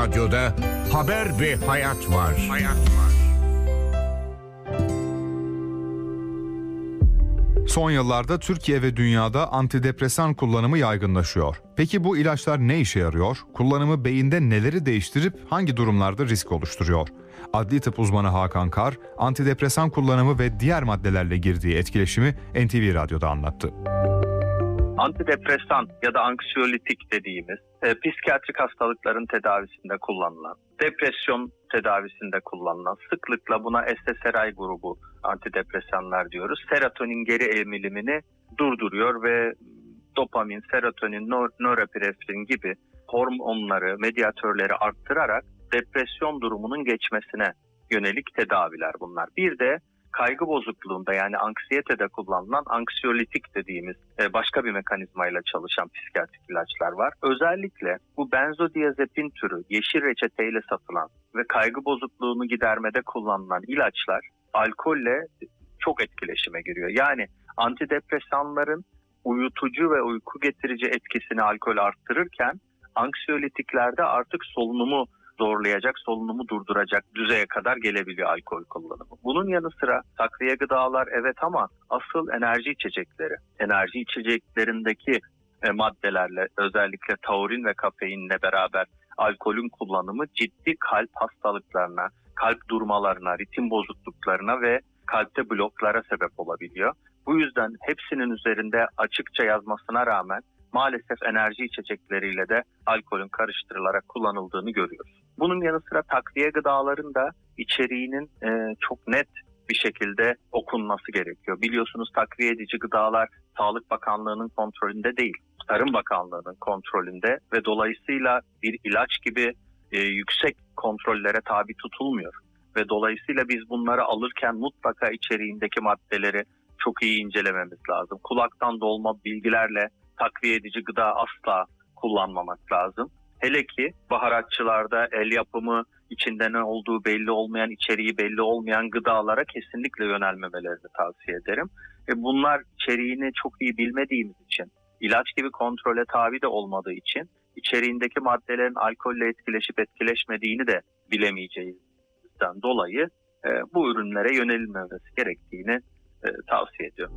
Radyo'da haber ve hayat var. Son yıllarda Türkiye ve dünyada antidepresan kullanımı yaygınlaşıyor. Peki bu ilaçlar ne işe yarıyor? Kullanımı beyinde neleri değiştirip hangi durumlarda risk oluşturuyor? Adli tıp uzmanı Hakan Kar, antidepresan kullanımı ve diğer maddelerle girdiği etkileşimi NTV Radyo'da anlattı. Antidepresan ya da anksiyolitik dediğimiz psikiyatrik hastalıkların tedavisinde kullanılan, depresyon tedavisinde kullanılan, sıklıkla buna SSRI grubu antidepresanlar diyoruz. Serotonin geri emilimini durduruyor ve dopamin, serotonin, norepinefrin gibi hormonları, medyatörleri arttırarak depresyon durumunun geçmesine yönelik tedaviler bunlar. Bir de kaygı bozukluğunda yani anksiyetede kullanılan anksiyolitik dediğimiz başka bir mekanizmayla çalışan psikiyatrik ilaçlar var. Özellikle bu benzodiazepin türü yeşil reçeteyle satılan ve kaygı bozukluğunu gidermede kullanılan ilaçlar alkolle çok etkileşime giriyor. Yani antidepresanların uyutucu ve uyku getirici etkisini alkol arttırırken anksiyolitiklerde artık solunumu zorlayacak, solunumu durduracak düzeye kadar gelebiliyor alkol kullanımı. Bunun yanı sıra takviye gıdalar evet ama asıl enerji içecekleri. Enerji içeceklerindeki maddelerle özellikle taurin ve kafeinle beraber alkolün kullanımı ciddi kalp hastalıklarına, kalp durmalarına, ritim bozukluklarına ve kalpte bloklara sebep olabiliyor. Bu yüzden hepsinin üzerinde açıkça yazmasına rağmen maalesef enerji içecekleriyle de alkolün karıştırılarak kullanıldığını görüyoruz. Bunun yanı sıra takviye gıdaların da içeriğinin çok net bir şekilde okunması gerekiyor. Biliyorsunuz takviye edici gıdalar Sağlık Bakanlığı'nın kontrolünde değil, Tarım Bakanlığı'nın kontrolünde ve dolayısıyla bir ilaç gibi yüksek kontrollere tabi tutulmuyor. Ve dolayısıyla biz bunları alırken mutlaka içeriğindeki maddeleri çok iyi incelememiz lazım. Kulaktan dolma bilgilerle takviye edici gıda asla kullanmamak lazım. Hele ki baharatçılarda el yapımı, içinde ne olduğu belli olmayan, içeriği belli olmayan gıdalara kesinlikle yönelmemelerini tavsiye ederim. Bunlar içeriğini çok iyi bilmediğimiz için, ilaç gibi kontrole tabi de olmadığı için içeriğindeki maddelerin alkolle etkileşip etkileşmediğini de bilemeyeceğimizden dolayı bu ürünlere yönelilmemesi gerektiğini tavsiye ediyorum.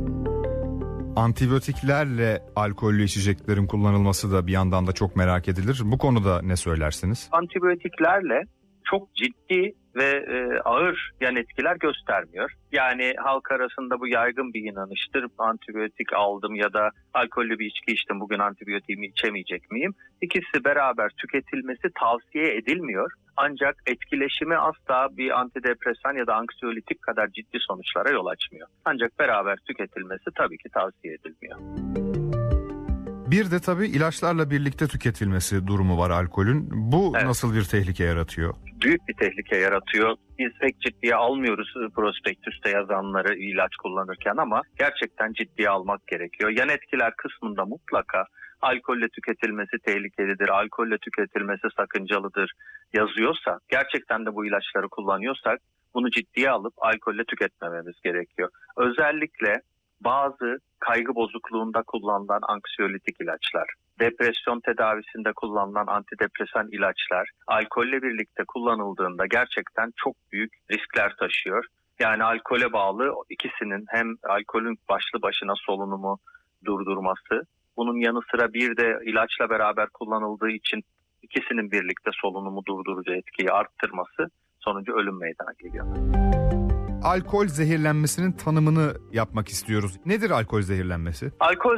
Antibiyotiklerle alkollü içeceklerin kullanılması da bir yandan da çok merak edilir. Bu konuda ne söylersiniz? Antibiyotiklerle çok ciddi ve ağır yan etkiler göstermiyor. Yani halk arasında bu yaygın bir inanıştır. Antibiyotik aldım ya da alkollü bir içki içtim, bugün antibiyotiğimi içemeyecek miyim? İkisi beraber tüketilmesi tavsiye edilmiyor. Ancak etkileşimi asla bir antidepresan ya da anksiyolitik kadar ciddi sonuçlara yol açmıyor. Ancak beraber tüketilmesi tabii ki tavsiye edilmiyor. Bir de tabii ilaçlarla birlikte tüketilmesi durumu var alkolün. Bu evet. Nasıl bir tehlike yaratıyor? Büyük bir tehlike yaratıyor. Biz pek ciddiye almıyoruz prospektüste yazanları ilaç kullanırken ama gerçekten ciddiye almak gerekiyor. Yan etkiler kısmında mutlaka alkolle tüketilmesi tehlikelidir, alkolle tüketilmesi sakıncalıdır yazıyorsa, gerçekten de bu ilaçları kullanıyorsak bunu ciddiye alıp alkolle tüketmememiz gerekiyor. Özellikle bazı kaygı bozukluğunda kullanılan anksiyolitik ilaçlar, depresyon tedavisinde kullanılan antidepresan ilaçlar alkolle birlikte kullanıldığında gerçekten çok büyük riskler taşıyor. Yani alkole bağlı ikisinin hem alkolün başlı başına solunumu durdurması, bunun yanı sıra bir de ilaçla beraber kullanıldığı için ikisinin birlikte solunumu durdurucu etkiyi arttırması sonucu ölüm meydana geliyor. Alkol zehirlenmesinin tanımını yapmak istiyoruz. Nedir alkol zehirlenmesi? Alkol